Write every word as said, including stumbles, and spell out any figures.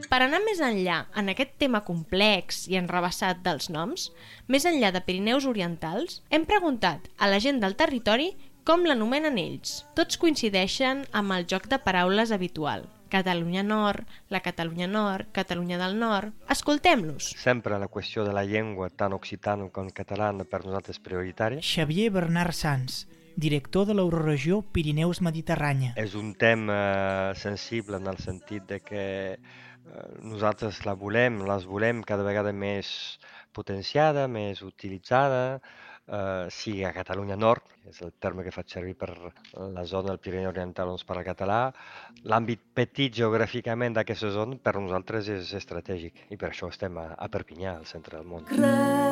Per anar més enllà en aquest tema complex i enrevessat dels noms, més enllà de Pirineus Orientals, hem preguntat a la gent del territori com l'anomenen ells. Tots coincideixen amb el joc de paraules habitual. Catalunya Nord, la Catalunya Nord, Catalunya del Nord... Escoltem-los. Sempre la qüestió de la llengua, tant occitana com catalana, per nosaltres és prioritària. Xavier Bernard Sans, director de l'Euroregió Pirineus Mediterrània. És un tema sensible en el sentit de que nosaltres la volem, les volem cada vegada més potenciada, més utilitzada, eh, sigui a Catalunya Nord, és el terme que faig servir per la zona del Pirineu Oriental, doncs per al català. L'àmbit petit geogràficament d'aquesta zona per nosaltres és estratègic i per això estem a, a Perpinyà, al centre del món.